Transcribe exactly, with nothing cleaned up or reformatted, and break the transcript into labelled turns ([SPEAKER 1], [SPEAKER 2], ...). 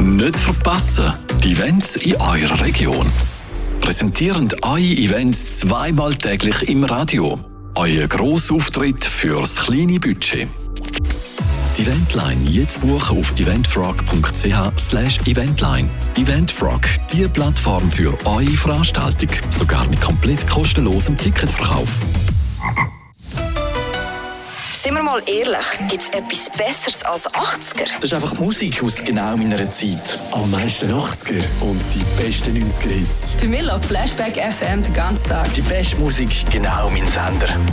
[SPEAKER 1] Nicht verpassen, die Events in eurer Region. Präsentierend eure Events zweimal täglich im Radio. Euer Grossauftritt fürs kleine Budget. Die Eventline jetzt buchen auf eventfrog.ch slash eventline. Eventfrog, die Plattform für eure Veranstaltung. Sogar mit komplett kostenlosem Ticketverkauf.
[SPEAKER 2] Sind wir mal ehrlich, gibt es etwas Besseres als achtziger?
[SPEAKER 3] Das ist einfach Musik aus genau meiner Zeit. Am meisten achtziger und die besten neunziger Hits.
[SPEAKER 4] Für mich läuft Flashback F M den ganzen Tag.
[SPEAKER 3] Die beste Musik, genau mein Sender.